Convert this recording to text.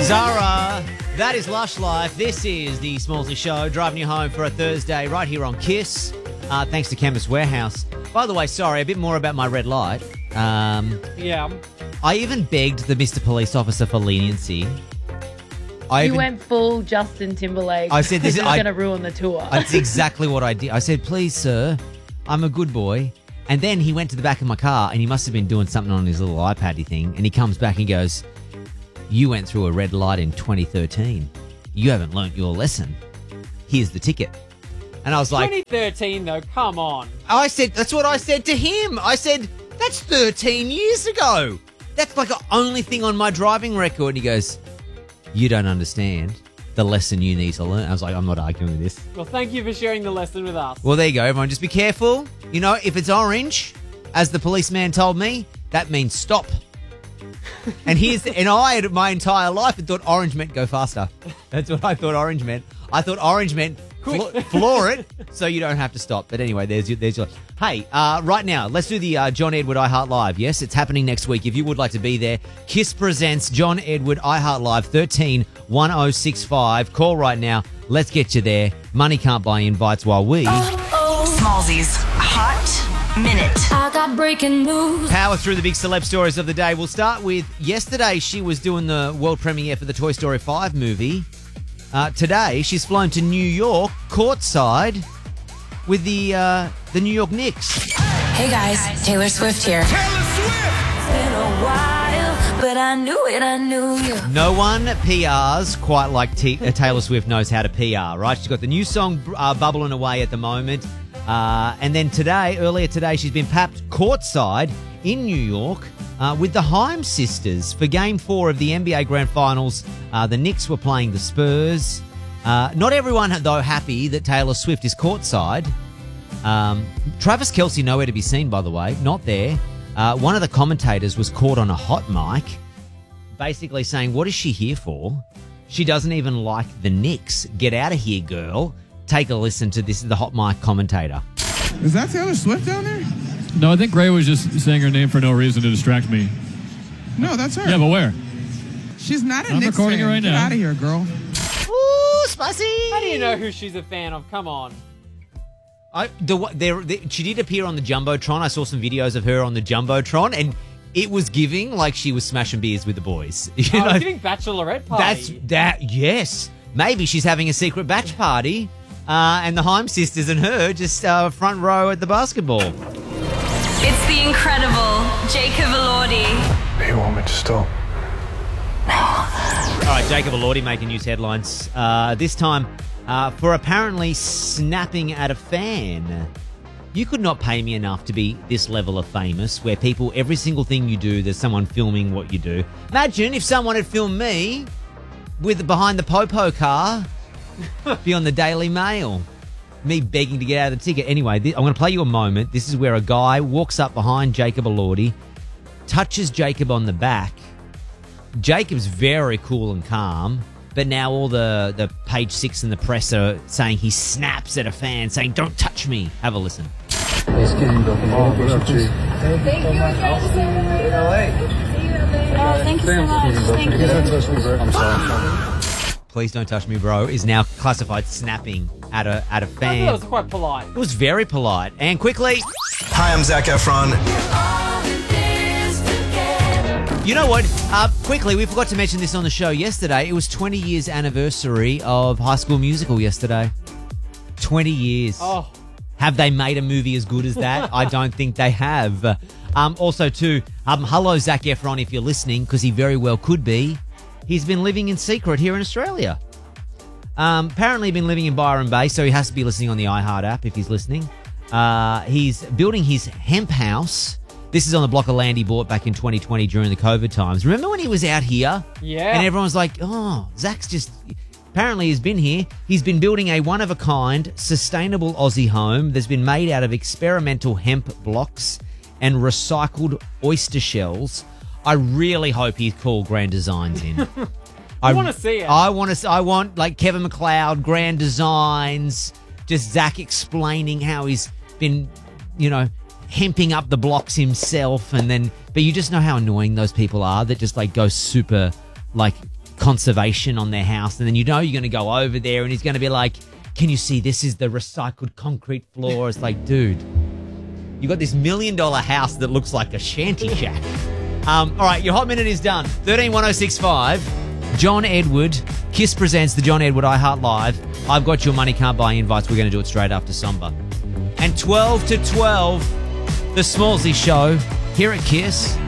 Zara, that is Lush Life. This is the Smallsy Show, driving you home for a Thursday right here on KISS. Thanks to Chemist Warehouse. By the way, sorry, a bit more about my red light. Yeah. I even begged the Mr. Police Officer for leniency. You went full Justin Timberlake. I said this is going to ruin the tour. That's exactly what I did. I said, please, sir, I'm a good boy. And then he went to the back of my car and he must have been doing something on his little iPad-y thing. And he comes back and goes, you went through a red light in 2013. You haven't learnt your lesson. Here's the ticket. And I was like... 2013, though, come on. I said, that's what I said to him. I said, that's 13 years ago. That's like the only thing on my driving record. And he goes, you don't understand the lesson you need to learn. I was like, I'm not arguing with this. Well, thank you for sharing the lesson with us. Well, there you go. Everyone, just be careful. You know, if it's orange, as the policeman told me, that means stop. And I, my entire life, had thought orange meant go faster. That's what I thought orange meant. I thought orange meant floor it so you don't have to stop. But anyway, there's your... Hey, right now, let's do the John Edward iHeart Live. Yes, it's happening next week. If you would like to be there, KISS presents John Edward iHeart Live 131065. Call right now. Let's get you there. Money can't buy invites while we... Smallsy's Hot Minute. I got breaking news. Power through the big celeb stories of the day. We'll start with yesterday. She was doing the world premiere for the Toy Story 5 movie. Today, she's flown to New York, courtside, with the New York Knicks. Hey guys, Taylor Swift here. Taylor Swift! It's been a while, but I knew you. No one PRs quite like Taylor Swift knows how to PR, right? She's got the new song bubbling away at the moment. And then earlier today, she's been papped courtside in New York with the Haim sisters for Game 4 of the NBA Grand Finals. The Knicks were playing the Spurs. Not everyone, though, happy that Taylor Swift is courtside. Travis Kelce nowhere to be seen, by the way, not there. One of the commentators was caught on a hot mic, basically saying, what is she here for? She doesn't even like the Knicks. Get out of here, girl. Take a listen to this, the hot mic commentator. Is that Taylor Swift down there? No, I think Gray was just saying her name for no reason to distract me. No, that's her. Yeah, but where? She's not a I'm Knicks recording fan. it right Get now. out of here, girl. Ooh, spicy! How do you know who she's a fan of? Come on. She did appear on the Jumbotron. I saw some videos of her on the Jumbotron, and it was giving like she was smashing beers with the boys. You know? Giving bachelorette party. Yes. Maybe she's having a secret batch party, and the Haim sisters and her just front row at the basketball. It's the incredible Jacob Elordi. You want me to stop? All right, Jacob Elordi making news headlines. This time for apparently snapping at a fan. You could not pay me enough to be this level of famous, where people, every single thing you do, there's someone filming what you do. Imagine if someone had filmed me with behind the Popo car, be on the Daily Mail. Me begging to get out of the ticket. Anyway, I'm going to play you a moment. This is where a guy walks up behind Jacob Elordi, touches Jacob on the back. Jacob's very cool and calm, but now all the Page 6 and the press are saying he snaps at a fan, saying, don't touch me. Have a listen. Thank you again, thank you so much. Thank you. Please don't touch me, bro, is now classified snapping at a I thought fan. it was quite polite. It was very polite. And quickly, Hi, I'm Zac Efron. you know what? Quickly, we forgot to mention this on the show yesterday. It was 20 years anniversary of High School Musical yesterday. 20 years. Oh. Have they made a movie as good as that? I don't think they have. Also, too, hello, Zac Efron, if you're listening, because he very well could be. He's been living in secret here in Australia. Apparently been living in Byron Bay, so he has to be listening on the iHeart app if he's listening. He's building his hemp house. This is on the block of land he bought back in 2020 during the COVID times. Remember when he was out here? Yeah. And everyone was like, oh, Zac's just... Apparently he's been here. He's been building a one-of-a-kind, sustainable Aussie home that's been made out of experimental hemp blocks and recycled oyster shells. I really hope he's called Grand Designs in. I want to see it. I want like Kevin McLeod, Grand Designs, just Zac explaining how he's been, hemping up the blocks himself, but you just know how annoying those people are that just like go super like conservation on their house, and then you know you're going to go over there and he's going to be like, can you see this is the recycled concrete floor? It's like, dude, you got this $1 million house that looks like a shanty shack. All right, your Hot Minute is done. 131065. John Edward. Kiss presents the John Edward I Heart Live. I've got your money can't buy invites. We're going to do it straight after Samba. And 12 to 12, the Smallsy Show here at Kiss.